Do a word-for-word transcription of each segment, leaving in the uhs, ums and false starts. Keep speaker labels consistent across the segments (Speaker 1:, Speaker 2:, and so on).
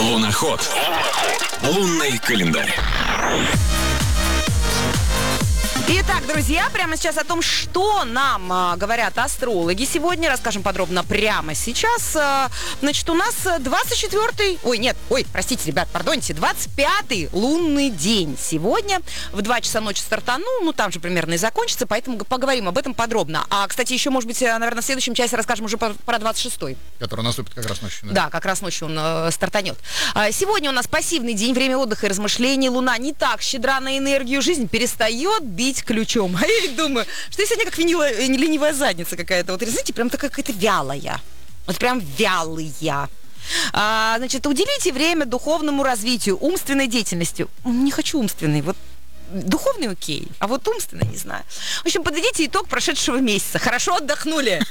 Speaker 1: Луноход. Лунный календарь.
Speaker 2: Итак, друзья, прямо сейчас о том, что нам а, говорят астрологи сегодня, расскажем подробно прямо сейчас. А, значит, у нас двадцать четвёртый, ой, нет, ой, простите, ребят, пардоньте, двадцать пятый лунный день сегодня. В два часа ночи стартанул, ну там же примерно и закончится, поэтому поговорим об этом подробно. А, кстати, еще, может быть, наверное, в следующем часе расскажем уже про, про двадцать шестой.
Speaker 3: Который наступит как раз ночью.
Speaker 2: Да, да как раз ночью он э, стартанет. А, сегодня у нас пассивный день, время отдыха и размышлений. Луна не так щедра на энергию, жизнь перестает бить ключом. А я думаю, что я сегодня как винила, ленивая задница какая-то. Вот, знаете, прям такая какая-то вялая. Вот прям вялая. А, значит, уделите время духовному развитию, умственной деятельности. Не хочу умственной, вот духовный окей, а вот умственный не знаю. В общем, подведите итог прошедшего месяца. Хорошо отдохнули?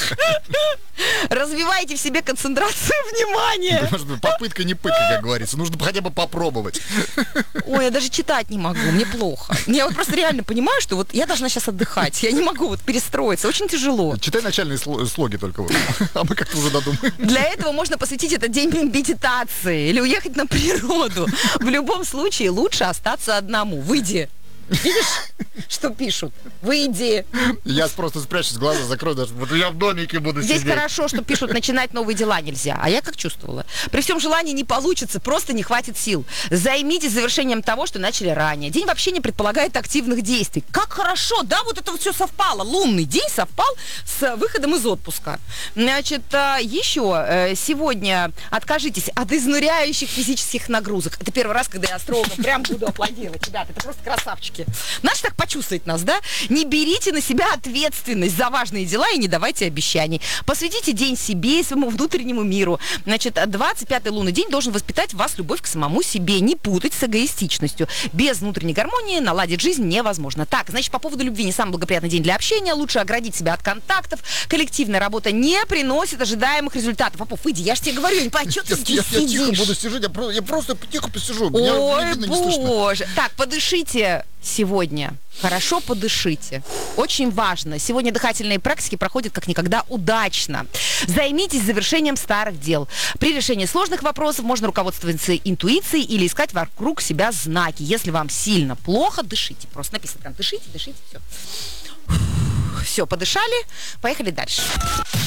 Speaker 2: Развивайте в себе концентрацию внимания.
Speaker 3: Попытка не пытка, как говорится. Нужно хотя бы попробовать.
Speaker 2: Ой, я даже читать не могу, мне плохо. Я вот просто реально понимаю, что вот я должна сейчас отдыхать. Я не могу вот перестроиться, очень тяжело.
Speaker 3: Читай начальные слоги только вот. А мы как-то уже додумаем.
Speaker 2: Для этого можно посвятить этот день медитации или уехать на природу. В любом случае лучше остаться одному. Выйди. Видишь, что пишут? Выйди.
Speaker 3: Я просто спрячусь, глаза закрою, даже вот я в домике буду
Speaker 2: Здесь
Speaker 3: сидеть.
Speaker 2: хорошо, что пишут, начинать новые дела нельзя. А я как чувствовала. При всем желании не получится, просто не хватит сил. Займитесь завершением того, что начали ранее. День вообще не предполагает активных действий. Как хорошо, да, вот это вот все совпало. Лунный день совпал с выходом из отпуска. Значит, еще сегодня откажитесь от изнуряющих физических нагрузок. Это первый раз, когда я астрологам прям буду аплодировать. Ребята, это просто красавчики. Знаешь, так почувствовать нас, да? Не берите на себя ответственность за важные дела и не давайте обещаний. Посвятите день себе и своему внутреннему миру. Значит, двадцать пятый лунный день должен воспитать в вас любовь к самому себе. Не путать с эгоистичностью. Без внутренней гармонии наладить жизнь невозможно. Так, значит, по поводу любви не самый благоприятный день для общения. Лучше оградить себя от контактов. Коллективная работа не приносит ожидаемых результатов. Попов, выйди, я же тебе говорю, не по, что ты здесь
Speaker 3: я, я
Speaker 2: сидишь?
Speaker 3: тихо буду сидеть, я, про, я просто тихо посижу.
Speaker 2: Ой, боже. Так, подышите сегодня. Хорошо подышите. Очень важно. Сегодня дыхательные практики проходят как никогда удачно. Займитесь завершением старых дел. При решении сложных вопросов можно руководствоваться интуицией или искать вокруг себя знаки. Если вам сильно плохо, дышите. Просто написано там, дышите, дышите, все. Все, подышали, поехали дальше.